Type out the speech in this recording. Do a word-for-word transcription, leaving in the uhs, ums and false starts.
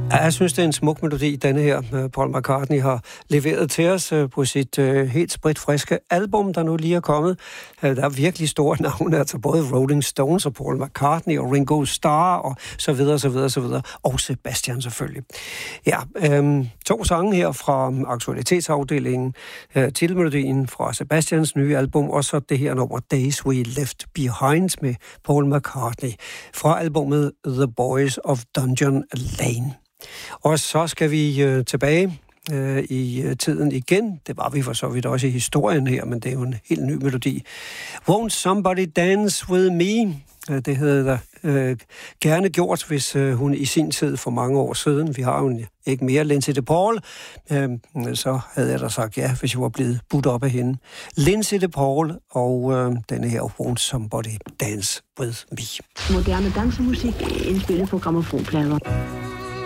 Ja, jeg synes, det er en smuk melodi, denne her Paul McCartney har leveret til os på sit uh, helt spritfriske album, der nu lige er kommet. Uh, der er virkelig store navne, altså både Rolling Stones og Paul McCartney og Ringo Starr og så videre, så videre, så videre. Og Sebastian selvfølgelig. Ja, um, to sange her fra aktualitetsafdelingen. Uh, titelmelodien fra Sebastians nye album, og så det her nummer Days We Left Behind med Paul McCartney fra albumet The Boys of Dungeon Lane. Og så skal vi øh, tilbage øh, i øh, tiden igen. Det var vi for så vidt også i historien her, men det er jo en helt ny melodi. Won't Somebody Dance With Me? Det havde jeg øh, gerne gjort, hvis øh, hun i sin tid for mange år siden, vi har jo ikke mere, Lindsay DePaul, øh, så havde jeg da sagt ja, hvis jeg var blevet budt op af hende. Lindsay DePaul og øh, denne her Won't Somebody Dance With Me. Moderne dansemusik indspillet på grammofonplader.